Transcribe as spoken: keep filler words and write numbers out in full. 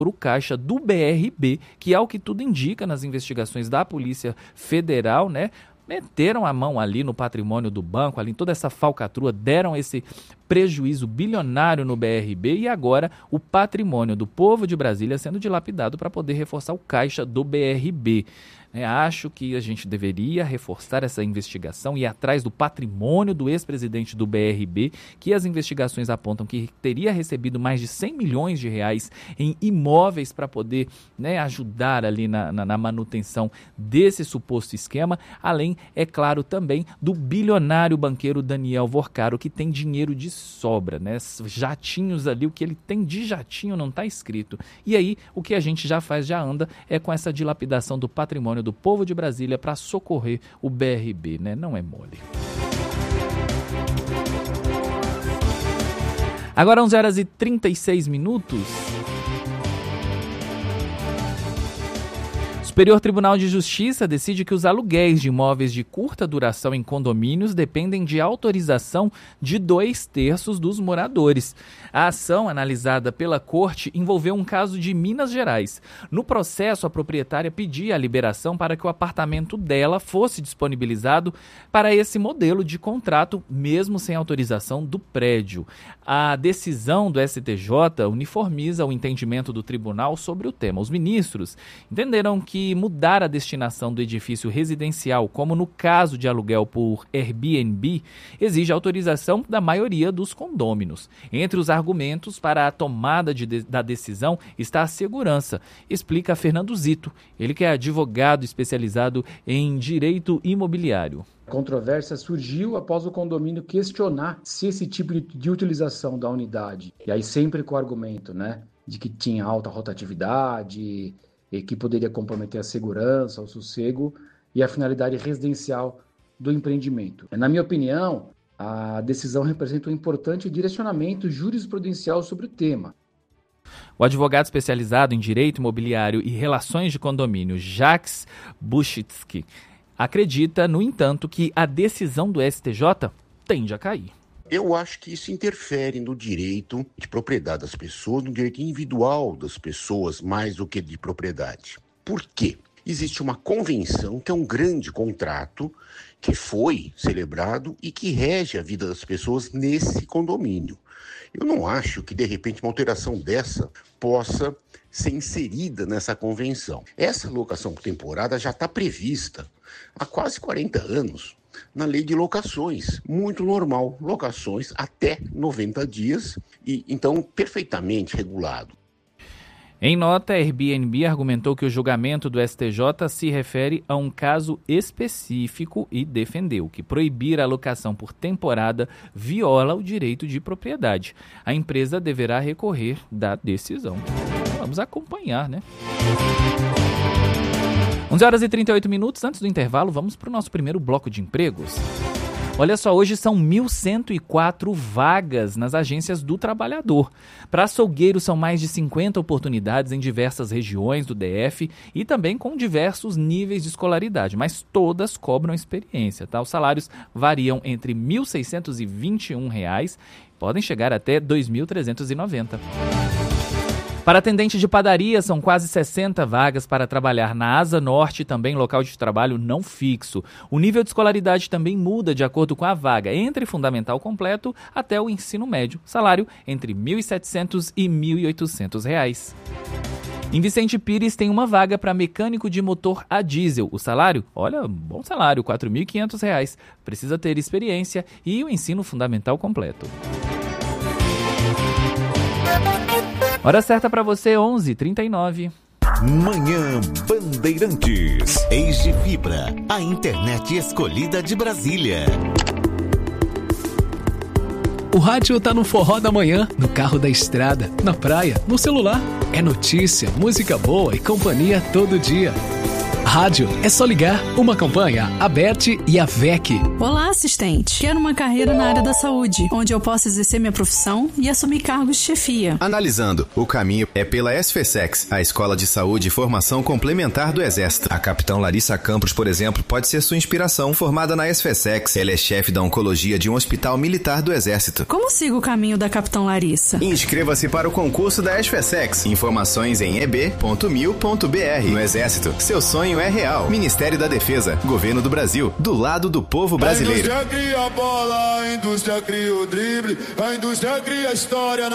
o caixa do B R B, que, ao que tudo indica nas investigações da Polícia Federal, né, meteram a mão ali no patrimônio do banco, ali em toda essa falcatrua, deram esse prejuízo bilionário no B R B e agora o patrimônio do povo de Brasília sendo dilapidado para poder reforçar o caixa do B R B. É, acho que a gente deveria reforçar essa investigação e ir atrás do patrimônio do ex-presidente do B R B, que as investigações apontam que teria recebido mais de cem milhões de reais em imóveis para poder, né, ajudar ali na, na, na manutenção desse suposto esquema, além, é claro, também do bilionário banqueiro Daniel Vorcaro, que tem dinheiro de sobra, né? Jatinhos ali, o que ele tem de jatinho não está escrito. E aí, o que a gente já faz, já anda, é com essa dilapidação do patrimônio do povo de Brasília para socorrer o B R B, né? Não é mole. Agora onze horas e trinta e seis minutos. O Superior Tribunal de Justiça decide que os aluguéis de imóveis de curta duração em condomínios dependem de autorização de dois terços dos moradores. A ação, analisada pela Corte, envolveu um caso de Minas Gerais. No processo, a proprietária pedia a liberação para que o apartamento dela fosse disponibilizado para esse modelo de contrato, mesmo sem autorização do prédio. A decisão do S T J uniformiza o entendimento do tribunal sobre o tema. Os ministros entenderam que mudar a destinação do edifício residencial, como no caso de aluguel por Airbnb, exige autorização da maioria dos condôminos. Entre os argumentos para a tomada de de, da decisão está a segurança, explica Fernando Zito, ele que é advogado especializado em direito imobiliário. A controvérsia surgiu após o condomínio questionar se esse tipo de utilização da unidade, e aí sempre com o argumento, né, de que tinha alta rotatividade, e que poderia comprometer a segurança, o sossego e a finalidade residencial do empreendimento. Na minha opinião, a decisão representa um importante direcionamento jurisprudencial sobre o tema. O advogado especializado em direito imobiliário e relações de condomínio, Jacques Buchitsky, acredita, no entanto, que a decisão do S T J tende a cair. Eu acho que isso interfere no direito de propriedade das pessoas, no direito individual das pessoas, mais do que de propriedade. Por quê? Existe uma convenção, que é um grande contrato, que foi celebrado e que rege a vida das pessoas nesse condomínio. Eu não acho que, de repente, uma alteração dessa possa ser inserida nessa convenção. Essa locação por temporada já está prevista há quase quarenta anos. Na lei de locações, muito normal, locações até noventa dias, e então perfeitamente regulado. Em nota, a Airbnb argumentou que o julgamento do S T J se refere a um caso específico e defendeu que proibir a locação por temporada viola o direito de propriedade. A empresa deverá recorrer da decisão. Vamos acompanhar, né? onze horas e trinta e oito minutos, antes do intervalo, vamos para o nosso primeiro bloco de empregos. Olha só, hoje são mil cento e quatro vagas nas agências do trabalhador. Para açougueiros são mais de cinquenta oportunidades em diversas regiões do D F e também com diversos níveis de escolaridade, mas todas cobram experiência, tá? Os salários variam entre mil seiscentos e vinte e um reais, podem chegar até dois mil trezentos e noventa reais. Para atendente de padaria, são quase sessenta vagas para trabalhar na Asa Norte, também local de trabalho não fixo. O nível de escolaridade também muda de acordo com a vaga, entre fundamental completo até o ensino médio. Salário entre mil e setecentos e mil e oitocentos reais. Em Vicente Pires tem uma vaga para mecânico de motor a diesel. O salário, olha, bom salário, quatro mil e quinhentos reais. Precisa ter experiência e o ensino fundamental completo. Hora certa para você, onze e trinta e nove. Manhã Bandeirantes. Eis de Fibra, a internet escolhida de Brasília. O rádio tá no forró da manhã, no carro da estrada, na praia, no celular. É notícia, música boa e companhia todo dia. Rádio é só ligar. Uma campanha, a B E T e a V E C. Olá, assistente. Quero uma carreira na área da saúde, onde eu possa exercer minha profissão e assumir cargos de chefia. Analisando, o caminho é pela SFSEX, a Escola de Saúde e Formação Complementar do Exército. A capitã Larissa Campos, por exemplo, pode ser sua inspiração. Formada na SFSEX, ela é chefe da oncologia de um hospital militar do Exército. Como sigo o caminho da capitã Larissa? Inscreva-se para o concurso da SFSEX. Informações em e b ponto mil ponto b r. No Exército, seu sonho é real. Ministério da Defesa, Governo do Brasil, do lado do povo brasileiro. A indústria cria a bola, a indústria cria o drible, a indústria cria a história.